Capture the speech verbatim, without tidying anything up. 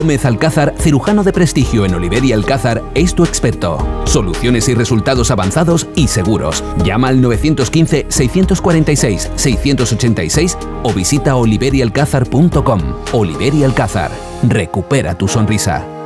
Gómez Alcázar, cirujano de prestigio en Oliver y Alcázar, es tu experto. Soluciones y resultados avanzados y seguros. Llama al nueve uno cinco, seis cuatro seis, seis ocho seis o visita oliver y alcázar punto com. Oliver y Alcázar. Recupera tu sonrisa.